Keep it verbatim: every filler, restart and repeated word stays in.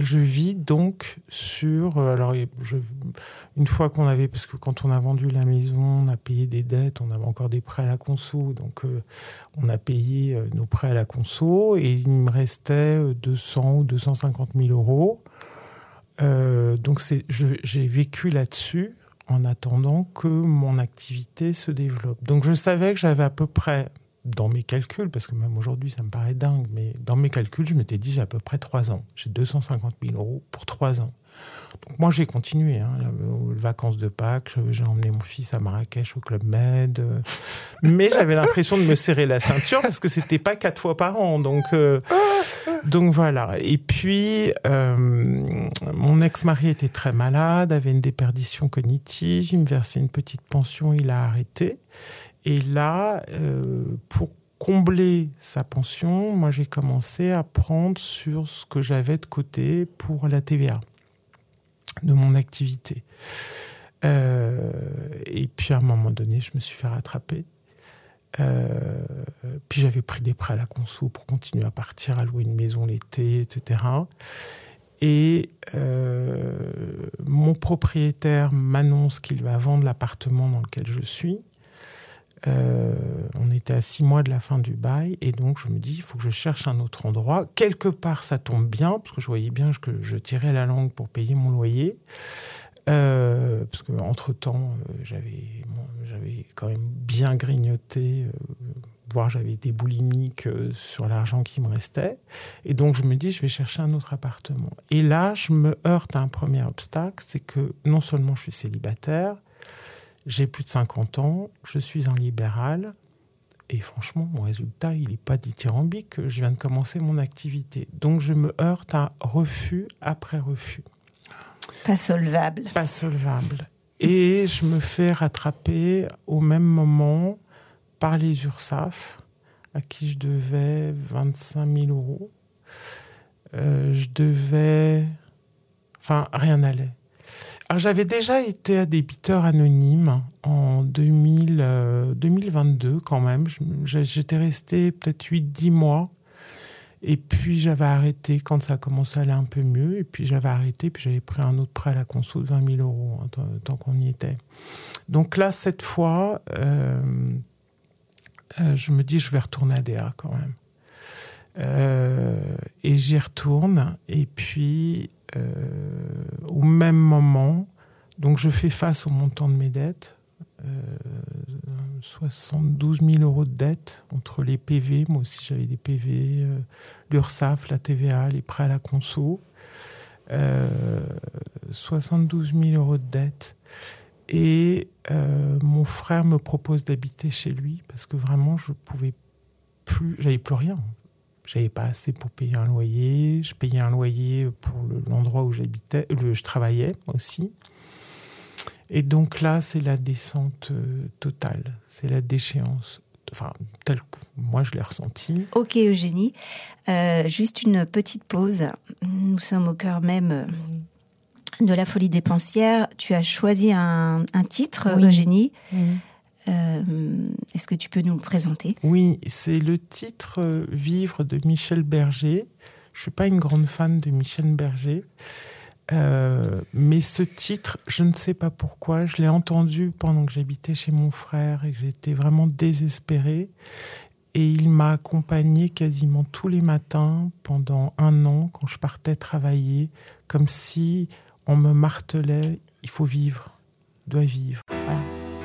je vis donc sur... Alors, je, une fois qu'on avait... Parce que quand on a vendu la maison, on a payé des dettes, on avait encore des prêts à la conso. Donc, euh, on a payé euh, nos prêts à la conso et il me restait deux cents ou deux cent cinquante mille euros. Euh, donc, c'est, je, j'ai vécu là-dessus en attendant que mon activité se développe. Donc, je savais que j'avais à peu près... Dans mes calculs, parce que même aujourd'hui, ça me paraît dingue, mais dans mes calculs, je m'étais dit, j'ai à peu près trois ans. J'ai deux cent cinquante mille euros pour trois ans. Donc moi, j'ai continué. Hein. Aux vacances de Pâques, j'ai emmené mon fils à Marrakech au Club Med. Mais j'avais l'impression de me serrer la ceinture parce que c'était pas quatre fois par an. Donc, euh, donc voilà. Et puis, euh, mon ex-mari était très malade, avait une déperdition cognitive. Il me versait une petite pension, il a arrêté. Et là, euh, pour combler sa pension, moi, j'ai commencé à prendre sur ce que j'avais de côté pour la T V A de mon activité. Euh, et puis, à un moment donné, je me suis fait rattraper. Euh, puis, j'avais pris des prêts à la conso pour continuer à partir, à louer une maison l'été, et cetera. Et euh, mon propriétaire m'annonce qu'il va vendre l'appartement dans lequel je suis. Euh, on était à six mois de la fin du bail et donc je me dis il faut que je cherche un autre endroit. Quelque part ça tombe bien parce que je voyais bien que je tirais la langue pour payer mon loyer, euh, parce que entre temps euh, j'avais, bon, j'avais quand même bien grignoté, euh, voire j'avais été boulimique euh, sur l'argent qui me restait, et donc je me dis je vais chercher un autre appartement. Et là je me heurte à un premier obstacle, c'est que non seulement je suis célibataire, j'ai plus de cinquante ans, je suis un libéral, et franchement, mon résultat, il n'est pas dithyrambique. Je viens de commencer mon activité. Donc, je me heurte à refus après refus. Pas solvable. Pas solvable. Et je me fais rattraper au même moment par les URSSAF, à qui je devais vingt-cinq mille euros. Euh, je devais... Enfin, rien n'allait. Alors, j'avais déjà été débiteur anonyme en deux mille, euh, deux mille vingt-deux quand même. J'étais restée peut-être huit dix mois. Et puis j'avais arrêté quand ça commençait à aller un peu mieux. Et puis j'avais arrêté, puis j'avais pris un autre prêt à la conso de vingt mille euros, hein, tant, tant qu'on y était. Donc là, cette fois, euh, euh, je me dis je vais retourner à D A quand même. Euh, et j'y retourne. Et puis... Euh, au même moment, donc je fais face au montant de mes dettes, euh, soixante-douze mille euros de dettes entre les P V, moi aussi j'avais des P V, euh, l'URSSAF, la T V A, les prêts à la conso, euh, soixante-douze mille euros de dettes. Et euh, mon frère me propose d'habiter chez lui parce que vraiment je pouvais plus, j'avais plus rien. J'avais pas assez pour payer un loyer. Je payais un loyer pour le, l'endroit où j'habitais, le, je travaillais aussi. Et donc là, c'est la descente euh, totale. C'est la déchéance. Enfin, telle que moi, je l'ai ressentie. Ok, Eugénie. Euh, juste une petite pause. Nous sommes au cœur même de la folie dépensière. Tu as choisi un, un titre, oui. Eugénie. Oui. Euh, est-ce que tu peux nous le présenter ? Oui, c'est le titre euh, « Vivre » de Michel Berger. Je ne suis pas une grande fan de Michel Berger, euh, mais ce titre, je ne sais pas pourquoi, je l'ai entendu pendant que j'habitais chez mon frère et que j'étais vraiment désespérée. Et il m'a accompagnée quasiment tous les matins pendant un an quand je partais travailler, comme si on me martelait « il faut vivre, dois vivre ». Voilà.